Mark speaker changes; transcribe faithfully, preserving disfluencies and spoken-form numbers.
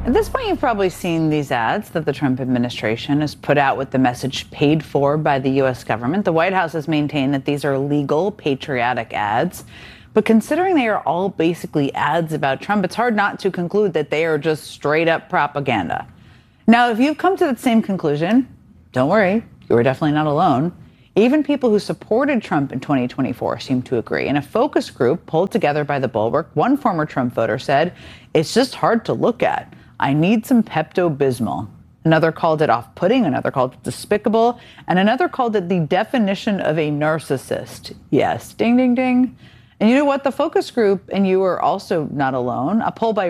Speaker 1: At this point, you've probably seen these ads that the Trump administration has put out with the message paid for by the U S government. The White House has maintained that these are legal, patriotic ads. But considering they are all basically ads about Trump, it's hard not to conclude that they are just straight up propaganda. Now, if you've come to that same conclusion, don't worry, you are definitely not alone. Even people who supported Trump in twenty twenty-four seem to agree. In a focus group pulled together by the Bulwark, one former Trump voter said, "It's just hard to look at. I need some Pepto-Bismol." Another called it off-putting, another called it despicable, and another called it the definition of a narcissist. Yes, ding, ding, ding. And you know what? The focus group and you are also not alone. A poll by